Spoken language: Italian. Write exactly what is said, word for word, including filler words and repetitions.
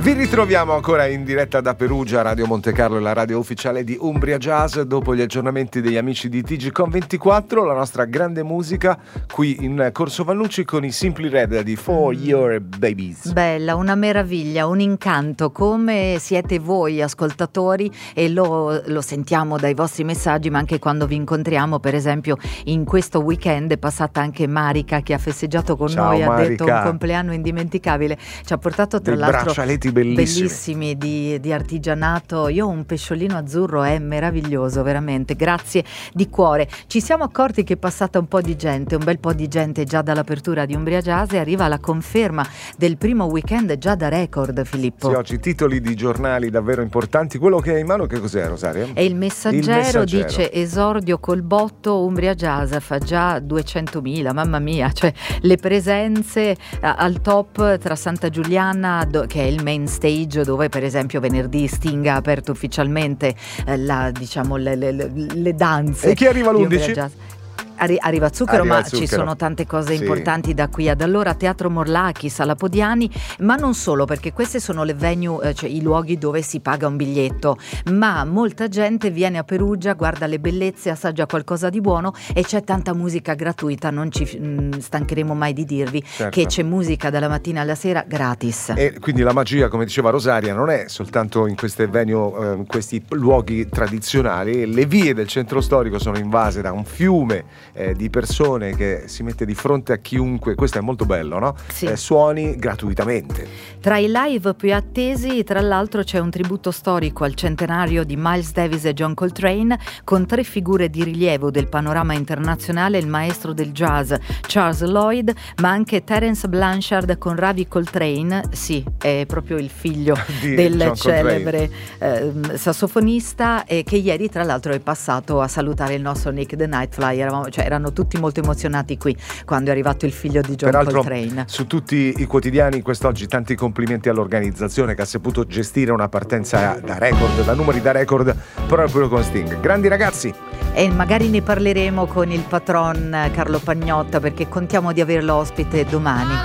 Vi ritroviamo ancora in diretta da Perugia, Radio Monte Carlo, la radio ufficiale di Umbria Jazz. Dopo gli aggiornamenti degli amici di T G Con ventiquattro, la nostra grande musica qui in Corso Vannucci con i Simply Red di For Your Babies. Bella, una meraviglia, un incanto, come siete voi ascoltatori, e lo, lo sentiamo dai vostri messaggi, ma anche quando vi incontriamo. Per esempio in questo weekend è passata anche Marica, che ha festeggiato con Ciao, noi, Marica. ha detto un compleanno indimenticabile, ci ha portato tra Dei l'altro braccialetti bellissimi, bellissimi di, di artigianato. Io ho un pesciolino azzurro, è meraviglioso, veramente, grazie di cuore. Ci siamo accorti che è passata un po' di gente, un bel po' di gente già dall'apertura di Umbria Jazz, e arriva la conferma del primo weekend già da record, Filippo. Sì, oggi titoli di giornali davvero importanti. Quello che hai in mano che cos'è, Rosaria? E il Messaggero, il Messaggero dice esordio col botto, Umbria Jazz fa già duecentomila, mamma mia, cioè le presenze al top tra Santa Giuliana, do, che è il main stage, dove per esempio venerdì Sting ha aperto ufficialmente eh, la, diciamo, le, le, le danze. E chi arriva l'undici? Arri- arriva Zucchero, Arriva ma Zucchero. Ci sono tante cose Sì. importanti da qui ad allora. Teatro Morlacchi, Sala Podiani, ma non solo, perché queste sono le venue, eh, cioè i luoghi dove si paga un biglietto, ma molta gente viene a Perugia, guarda le bellezze, assaggia qualcosa di buono, e c'è tanta musica gratuita. Non ci mh, stancheremo mai di dirvi Certo. che c'è musica dalla mattina alla sera gratis. E quindi la magia, come diceva Rosaria, non è soltanto in queste venue, eh, in questi luoghi tradizionali. Le vie del centro storico sono invase da un fiume eh, di persone che si mette di fronte a chiunque. Questo è molto bello, no? Sì. Eh, suoni gratuitamente. Tra i live più attesi, tra l'altro, c'è un tributo storico al centenario di Miles Davis e John Coltrane, con tre figure di rilievo del panorama internazionale: il maestro del jazz Charles Lloyd, ma anche Terence Blanchard con Ravi Coltrane, sì, è proprio il figlio Di del John celebre eh, sassofonista, e che ieri tra l'altro è passato a salutare il nostro Nick the Night Fly. Eravamo, cioè, erano tutti molto emozionati qui quando è arrivato il figlio di John Peraltro, Coltrane. su tutti i quotidiani quest'oggi tanti complimenti all'organizzazione, che ha saputo gestire una partenza da record, da numeri da record, proprio con Sting. Grandi ragazzi! E magari ne parleremo con il patron Carlo Pagnotta, perché contiamo di averlo ospite domani.